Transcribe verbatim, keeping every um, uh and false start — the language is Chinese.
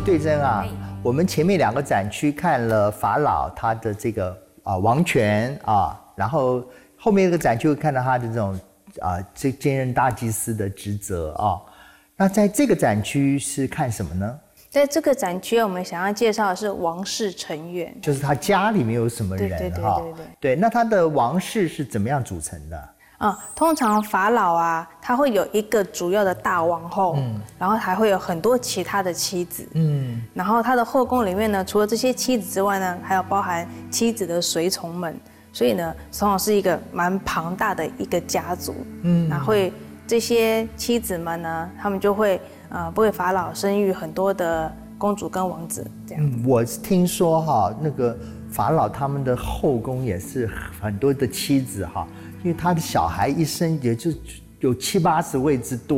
对珍啊，我们前面两个展区看了法老他的这个啊、呃、王权啊，然后后面一个展区会看到他的这种啊、呃、这兼任大祭司的职责啊。那在这个展区是看什么呢？ 在这个展区，我们想要介绍的是王室成员， 就是他家里面有什么人哈？ 对对对对对。 对，那他的王室是怎么样组成的？ 啊、嗯，通常法老啊，他会有一个主要的大王后，嗯，然后还会有很多其他的妻子，嗯，然后他的后宫里面呢，除了这些妻子之外呢，还有包含妻子的随从们，所以呢，通常是一个蛮庞大的一个家族，嗯，那会这些妻子们呢，他们就会呃为法老生育很多的公主跟王子这样。 嗯，我听说哈，那个法老他们的后宫也是很多的妻子哈。因为他的小孩一生也就有七八十位之多。